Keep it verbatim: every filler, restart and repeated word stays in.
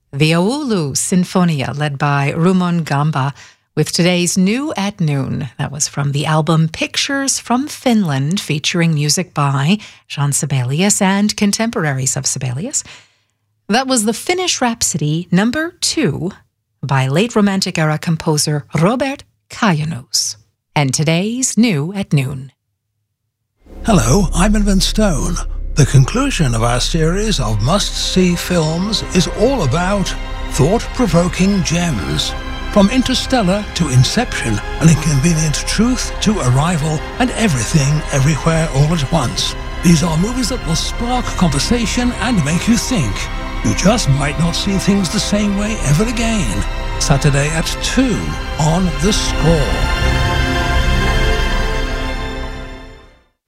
The Oulu Sinfonia, led by Rumon with today's New at Noon. That was from the album Pictures from Finland, featuring music by Jean Sibelius and contemporaries of Sibelius. That was the Finnish Rhapsody number two by late Romantic era composer Robert Kajanus. And today's New at Noon. Hello, I'm Edmund Stone. The conclusion of our series of must-see films is all about thought-provoking gems. From Interstellar to Inception, An Inconvenient Truth to Arrival, and Everything, Everywhere, All at Once. These are movies that will spark conversation and make you think. You just might not see things the same way ever again. Saturday at two on The Score.